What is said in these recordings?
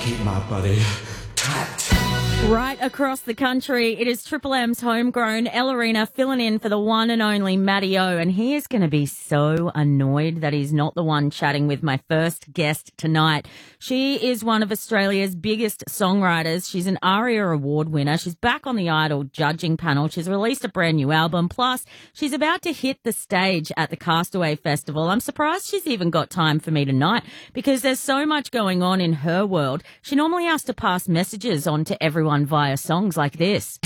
keep my body tight. Right across the country, it is Triple M's homegrown Ellerina filling in for the one and only Matty O, and he is going to be so annoyed that he's not the one chatting with my first guest tonight. She is one of Australia's biggest songwriters. She's an ARIA Award winner. She's back on the Idol judging panel. She's released a brand new album. Plus, she's about to hit the stage at the Castaway Festival. I'm surprised she's even got time for me tonight because there's so much going on in her world. She normally has to pass messages on to everyone via songs like this.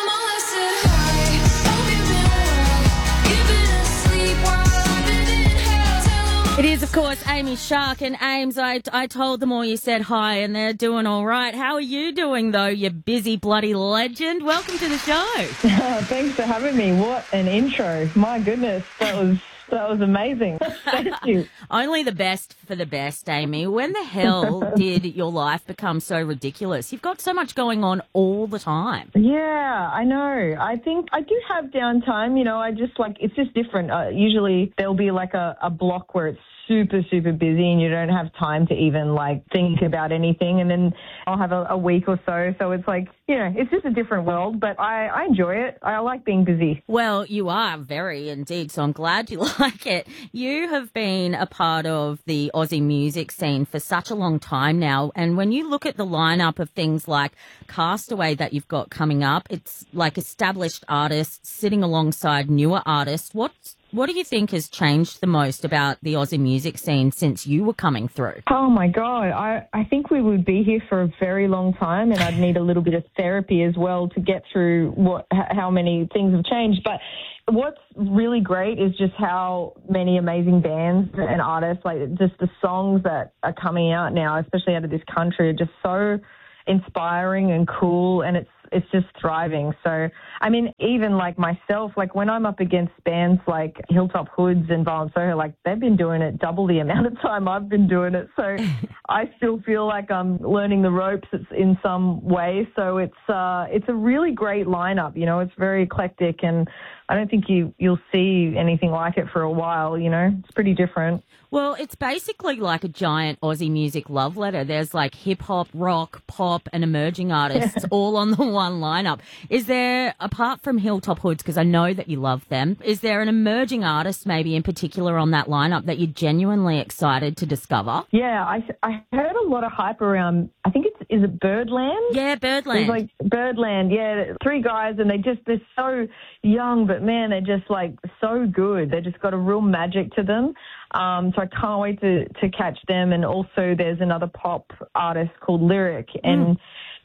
It is, of course, Amy Shark. And Ames, I told them all you said hi, and they're doing all right. How are you doing, though, you busy bloody legend? Welcome to the show. Thanks for having me. What an intro. My goodness, that was amazing. Thank you. Only the best for the best, Amy. When the hell did your life become so ridiculous? You've got so much going on all the time. Yeah, I know. I think I do have downtime. You know, I just it's just different. Usually there'll be like a block where it's super, super busy and you don't have time to even think about anything. And then I'll have a week or so. So it's it's just a different world, but I enjoy it. I like being busy. Well, you are very indeed. So I'm glad you like it. You have been a part of the Aussie music scene for such a long time now. And when you look at the lineup of things like Castaway that you've got coming up, it's like established artists sitting alongside newer artists. What do you think has changed the most about the Aussie music scene since you were coming through? Oh, my God. I think we would be here for a very long time, and I'd need a little bit of therapy as well to get through how many things have changed. But what's really great is just how many amazing bands and artists, just the songs that are coming out now, especially out of this country, are just so inspiring and cool, and it's just thriving. So, I mean, even myself, when I'm up against bands like Hilltop Hoods and Violent Soho, they've been doing it double the amount of time I've been doing it. So I still feel like I'm learning the ropes in some way. So it's a really great lineup. You know, it's very eclectic, and I don't think you'll see anything like it for a while. You know, it's pretty different. Well, it's basically like a giant Aussie music love letter. There's hip-hop, rock, pop and emerging artists all on the one lineup. Is there, apart from Hilltop Hoods, because I know that you love them, is there an emerging artist maybe in particular on that lineup that you're genuinely excited to discover? Yeah, I heard a lot of hype around, I think is it Birdland? Yeah, Birdland. It's Birdland, yeah. 3 guys, and they're so young, but man, they're just so good. They just got a real magic to them. So I can't wait to catch them. And also there's another pop artist called Lyric, and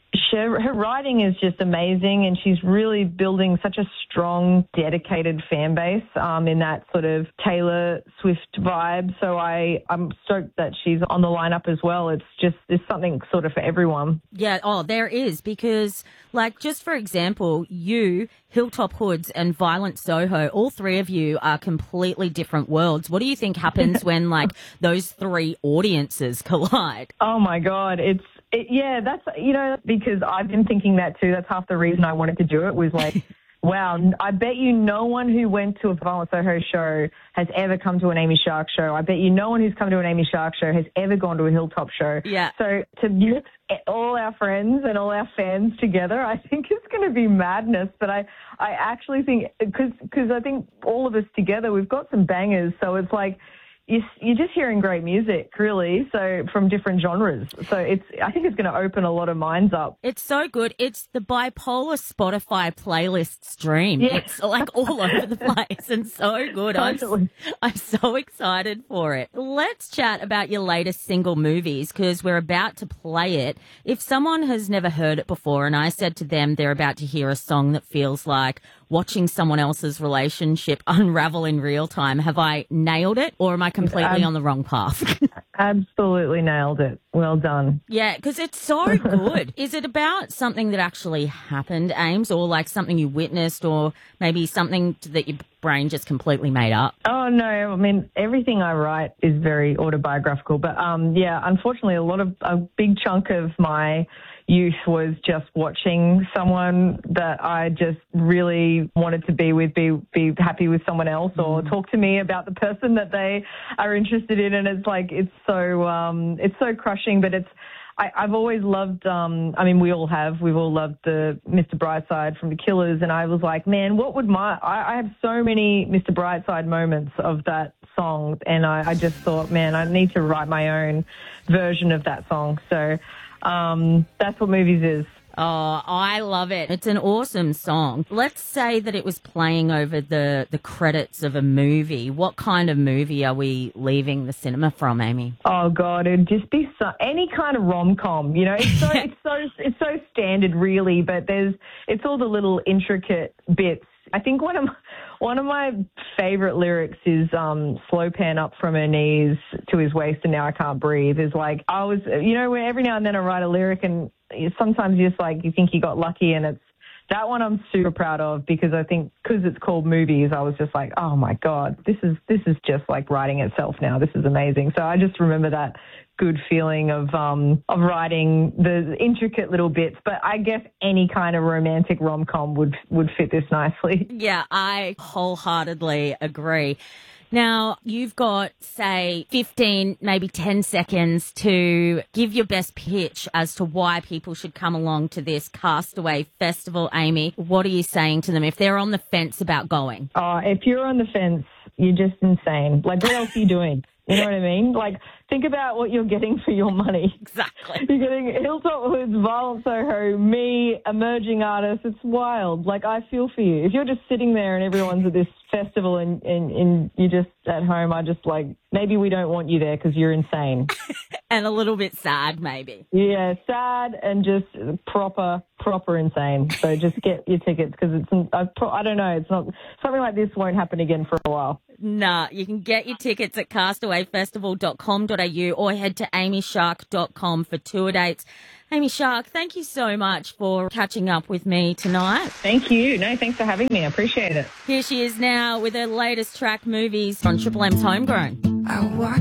her writing is just amazing, and she's really building such a strong, dedicated fan base in that sort of Taylor Swift vibe. So I'm stoked that she's on the lineup as well. There's something sort of for everyone. Yeah, there is, because just for example, you, Hilltop Hoods and Violent Soho, all 3 of you are completely different worlds. What do you think happens when those 3 audiences collide? Oh my God, yeah, that's, because I've been thinking that too. That's half the reason I wanted to do it was wow, I bet you no one who went to a Violent Soho show has ever come to an Amy Shark show. I bet you no one who's come to an Amy Shark show has ever gone to a Hilltop show. Yeah. So to mix all our friends and all our fans together, I think it's going to be madness. But I actually think, because I think all of us together, we've got some bangers. So it's you're just hearing great music, really, so from different genres. So I think it's going to open a lot of minds up. It's so good. It's the bipolar Spotify playlist stream. Yeah. It's all over the place and so good. Totally. I'm so excited for it. Let's chat about your latest single, Movies, because we're about to play it. If someone has never heard it before and I said to them they're about to hear a song that feels like watching someone else's relationship unravel in real time, have I nailed it, or am I completely on the wrong path? Absolutely nailed it. Well done. Yeah, because it's so good. Is it about something that actually happened, Ames, or something you witnessed, or maybe something that your brain just completely made up? Oh, no. I mean, everything I write is very autobiographical. But, yeah, unfortunately, a big chunk of my youth was just watching someone that I just really wanted to be with, be happy with someone else, or talk to me about the person that they are interested in. And it's so crushing, but I've always loved, I mean, we've all loved the Mr. Brightside from The Killers, and I was like, man, I have so many Mr. Brightside moments of that song, and I just thought, man, I need to write my own version of that song. So that's what Movies is. Oh, I love it. It's an awesome song. Let's say that it was playing over the credits of a movie. What kind of movie are we leaving the cinema from, Amy? Oh God, it'd just be any kind of rom-com. You know, it's so standard, really. But it's all the little intricate bits. I think one of my favorite lyrics is slow pan up from her knees to his waist and now I can't breathe. Is like, where every now and then I write a lyric and sometimes you think you got lucky, and it's that one I'm super proud of because I think because it's called Movies, I was just like, oh my God, this is just like writing itself now. This is amazing. So I just remember that good feeling of writing the intricate little bits. But I guess any kind of romantic rom-com would fit this nicely. Yeah, I wholeheartedly agree. Now, you've got, say, 15, maybe 10 seconds to give your best pitch as to why people should come along to this Castaway Festival, Amy. What are you saying to them if they're on the fence about going? If you're on the fence, you're just insane. Like, what else are you doing? You know what I mean? Like, think about what you're getting for your money. Exactly. You're getting Hilltop Hoods, Violent Soho, me, emerging artists. It's wild. Like, I feel for you. If you're just sitting there and everyone's at this festival and you're just at home, I just like, maybe we don't want you there because you're insane. And a little bit sad, maybe. Yeah, sad and just proper insane. So just get your tickets because I don't know, it's not, something like this won't happen again for a while. Nah, you can get your tickets at castawayfestival.com.au or head to amyshark.com for tour dates. Amy Shark, thank you so much for catching up with me tonight. Thank you. No, thanks for having me. I appreciate it. Here she is now with her latest track, Movies, on Triple M's Homegrown.